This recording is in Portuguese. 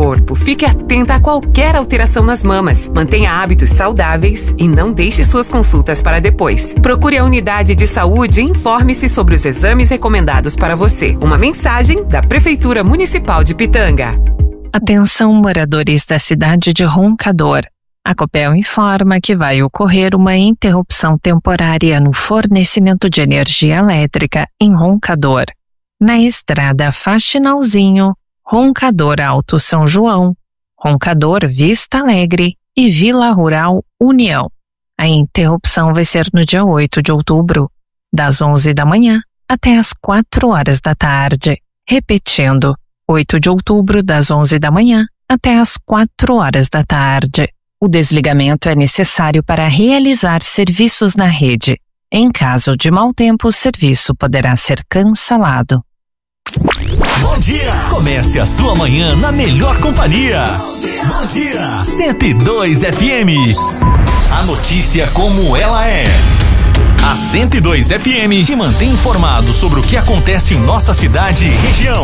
corpo. Fique atenta a qualquer alteração nas mamas. Mantenha hábitos saudáveis e não deixe suas consultas para depois. Procure a unidade de saúde e informe-se sobre os exames recomendados para você. Uma mensagem da Prefeitura Municipal de Pitanga. Atenção, moradores da cidade de Roncador. A Copel informa que vai ocorrer uma interrupção temporária no fornecimento de energia elétrica em Roncador. Na estrada Faxinalzinho, Roncador Alto São João, Roncador Vista Alegre e Vila Rural União. A interrupção vai ser no dia 8 de outubro, das 11 da manhã até as 4 horas da tarde. Repetindo, 8 de outubro, das 11 da manhã até as 4 horas da tarde. O desligamento é necessário para realizar serviços na rede. Em caso de mau tempo, o serviço poderá ser cancelado. Bom dia! Comece a sua manhã na melhor companhia. Bom dia! 102 FM. A notícia como ela é. A 102 FM te mantém informado sobre o que acontece em nossa cidade e região.